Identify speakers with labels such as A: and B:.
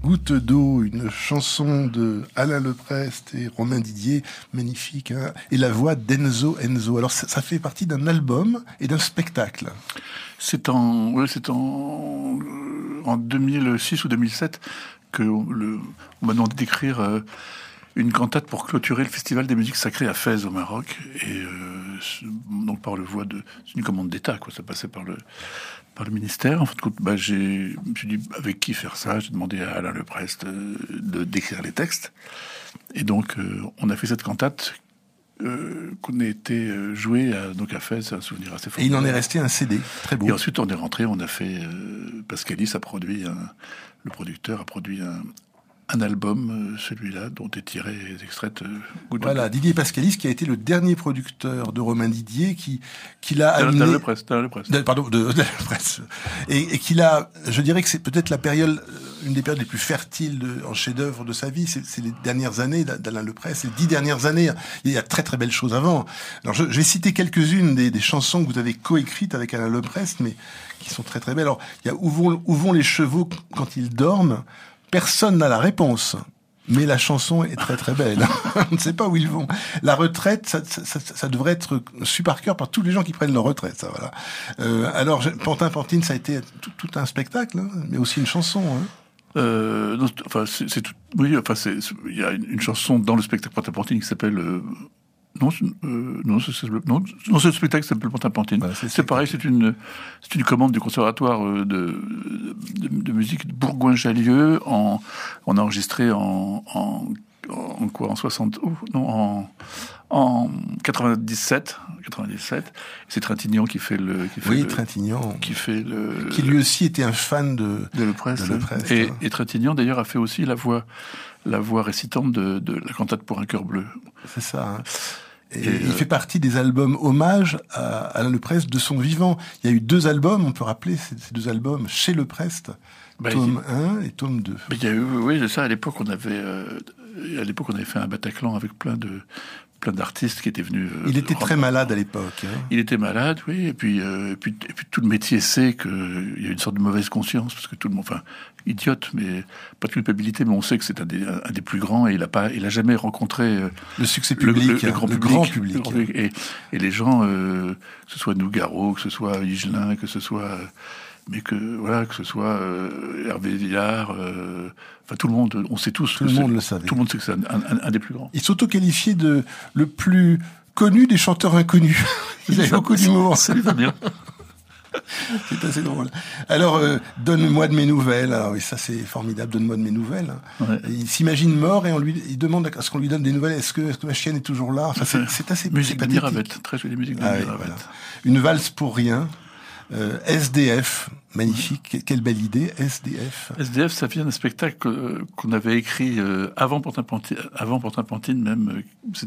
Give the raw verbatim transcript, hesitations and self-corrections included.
A: Goutte d'eau, une chanson de Alain Leprest et Romain Didier, magnifique, hein, et la voix d'Enzo Enzo. Alors ça, ça fait partie d'un album et d'un spectacle.
B: C'est en, ouais, c'est en, en deux mille six ou deux mille sept que le, on m'a demandé d'écrire euh, une cantate pour clôturer le festival des musiques sacrées à Fès au Maroc, et euh, donc par le voie de, c'est une commande d'État, quoi. Ça passait par le par le ministère. En fait, bah, j'ai, je me suis dit avec qui faire ça. J'ai demandé à Alain Leprest euh, de d'écrire les textes, et donc euh, on a fait cette cantate. Euh, qu'on a été joué à, donc à Fès, c'est un souvenir assez fort.
A: Et il en est resté un C D, très beau.
B: Et ensuite on est rentré, on a fait, euh, Pascalis a produit, un, le producteur a produit un, un album, euh, celui-là, dont est tiré des extraits de Goutte d'eau.
A: Voilà, Didier Pascalis, qui a été le dernier producteur de Romain Didier, qui, qui l'a amené...
B: Dans le presse, dans le presse.
A: Pardon, de, de, de la presse. Et, et qui l'a, je dirais que c'est peut-être la période, une des périodes les plus fertiles de, en chef-d'œuvre de sa vie. C'est, c'est les dernières années d'Alain Leprest, c'est les dix dernières années. Il y a très très belles choses avant. Alors, je, je vais citer quelques-unes des, des chansons que vous avez coécrites avec Alain Leprest, mais qui sont très très belles. Alors, il y a Où vont, où vont les chevaux quand ils dorment? Personne n'a la réponse, mais la chanson est très très belle. On ne sait pas où ils vont. La retraite, ça, ça, ça, ça devrait être su par cœur par tous les gens qui prennent leur retraite. Ça, voilà. Euh, alors, Pantin Pantine, ça a été tout, tout un spectacle, hein, mais aussi une chanson. Hein.
B: Euh, non, enfin, c'est, c'est tout. Oui, enfin, c'est. Il y a une, une chanson dans le spectacle Pantin Pantine qui s'appelle. Euh, Non, euh, non, c'est, c'est, non, non, c'est le spectacle qui s'appelle Pantin Pantine. Voilà, c'est, c'est pareil, c'est une, c'est une commande du conservatoire de, de, de musique de Bourgoin-Jallieu. En, on a enregistré en, en, en quoi, en soixante, oh, non, en, en quatre-vingt-dix-sept, quatre-vingt-dix-sept. C'est Trintignant qui fait le, qui fait
A: oui,
B: le,
A: Trintignant,
B: qui fait le,
A: qui lui aussi était un fan de,
B: de Leprest.
A: De Leprest
B: et,
A: hein.
B: et Trintignant d'ailleurs a fait aussi la voix, la voix récitante de, de la cantate pour un cœur bleu.
A: C'est ça. Hein. Et
B: Et
A: il
B: euh...
A: fait partie des albums hommage à Alain Leprest de son vivant. Il y a eu deux albums, on peut rappeler ces, ces deux albums chez Leprest, bah, tome il... un et tome deux.
B: Mais il y a eu, oui, c'est ça. À l'époque, on avait, euh, à l'époque, on avait fait un Bataclan avec plein de, plein d'artistes qui étaient venus. Euh,
A: il était très malade à l'époque. Hein.
B: Il était malade, oui. Et puis, euh, et puis, et puis tout le métier sait qu'il y a une sorte de mauvaise conscience parce que tout le monde, enfin, idiote, mais pas de culpabilité, mais on sait que c'est un des, un des plus grands et il a pas, il a jamais rencontré euh,
A: le succès public,
B: le, le, le,
A: hein,
B: grand,
A: le
B: public,
A: grand public.
B: le grand public. Et, et les gens, euh, que ce soit Nougaro, que ce soit Higelin, que ce soit, mais que voilà, que ce soit euh, Hervé Villard, euh, enfin tout le monde, on sait tous.
A: Tout le monde le savait.
B: Tout le monde sait que c'est un, un, un des plus grands.
A: Il s'auto-qualifiait de le plus connu des chanteurs inconnus. Il avait beaucoup d'humour.
B: Ça lui va bien.
A: C'est assez drôle. Alors, euh, donne-moi de mes nouvelles. Alors, oui, ça c'est formidable. Donne-moi de mes nouvelles.
B: Ouais.
A: Il s'imagine mort et on lui, il demande à ce qu'on lui donne des nouvelles. Est-ce que, est-ce que ma chienne est toujours là? Enfin, c'est, c'est assez.
B: Musique de Miravette, très jolie musique de
A: ah,
B: Miravette.
A: Oui, voilà. Une valse pour rien. Euh, S D F, magnifique. Ouais. Quelle belle idée. S D F.
B: S D F, ça vient d'un spectacle qu'on avait écrit avant Pantin Pantine, avant Pantin Pantine même.